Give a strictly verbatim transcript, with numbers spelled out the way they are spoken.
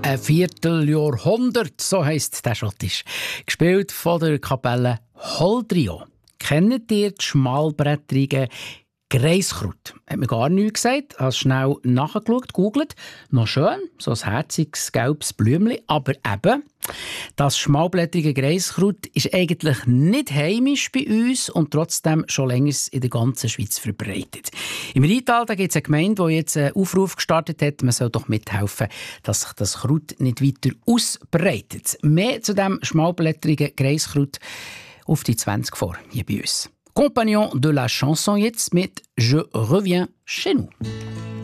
ein Vierteljahrhundert, so heisst der Schottisch. Gespielt von der Kapelle Holdrio. Kennt ihr die schmalbrettrigen Greiskraut? Hat mir gar nichts gesagt. Habe schnell nachgeschaut, googelt. Noch schön, so ein herziges gelbes Blümchen. Aber eben, das schmalblättrige Greiskraut ist eigentlich nicht heimisch bei uns und trotzdem schon länger in der ganzen Schweiz verbreitet. Im Rheintal gibt es eine Gemeinde, die jetzt einen Aufruf gestartet hat, man soll doch mithelfen, dass sich das Kraut nicht weiter ausbreitet. Mehr zu diesem schmalblättrigen Greiskraut auf die zwanzig vor, hier bei uns. Compagnon de la Chanson jetzt mit «Je reviens chez nous».